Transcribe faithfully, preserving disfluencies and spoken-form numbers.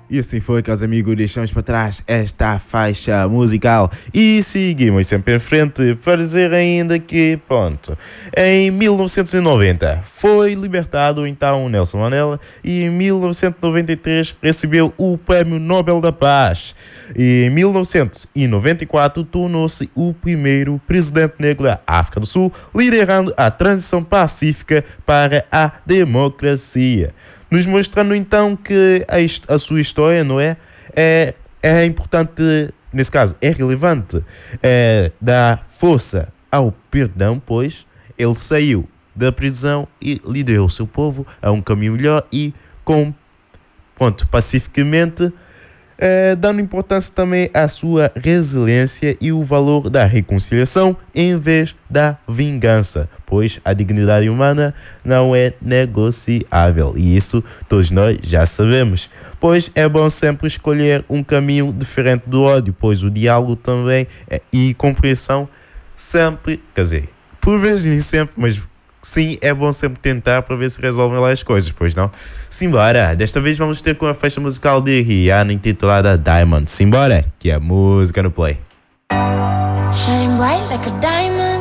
E assim foi, caros amigos, deixamos para trás esta faixa musical e seguimos sempre em frente para dizer ainda que, pronto, em mil novecentos e noventa foi libertado então Nelson Mandela e em mil novecentos e noventa e três recebeu o Prémio Nobel da Paz. E em mil novecentos e noventa e quatro tornou-se o primeiro presidente negro da África do Sul, liderando a transição pacífica para a democracia. Nos mostrando então que a, a sua história, não é? É, é importante, nesse caso, é relevante, é, dar força ao perdão, pois ele saiu da prisão e liderou o seu povo a um caminho melhor e com, pronto, pacificamente, é, dando importância também à sua resiliência e o valor da reconciliação em vez da vingança, pois a dignidade humana não é negociável e isso todos nós já sabemos. Pois é bom sempre escolher um caminho diferente do ódio, pois o diálogo também é, e compreensão sempre, quer dizer, por vezes nem sempre, mas sim, é bom sempre tentar para ver se resolvem lá as coisas, pois não? Simbora! Desta vez vamos ter com a faixa musical de Rihanna intitulada Diamond. Simbora! Que é a música no play. Shine bright like a diamond.